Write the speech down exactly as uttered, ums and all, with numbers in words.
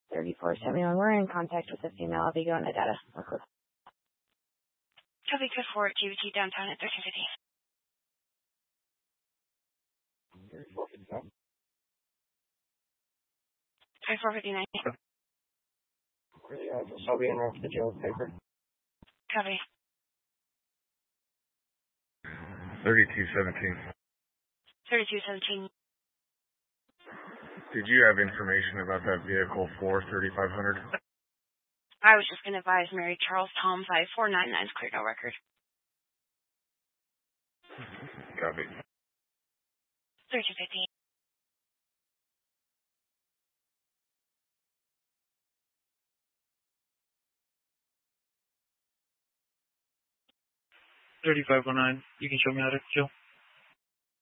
thirty-four seventy-one. We're in contact with a female. I'll be going to data. Work with. Copy code four at G B T downtown at thirteen fifty. twenty-four fifty-nine. Yeah, I'll be in with the jail paper. Copy. thirty-two seventeen. thirty-two seventeen. Did you have information about that vehicle for thirty-five hundred? I was just going to advise Mary Charles Tom five four nine nine is cleared no record. Copy. thirty-two fifty. thirty-five oh nine. You can show me how to kill.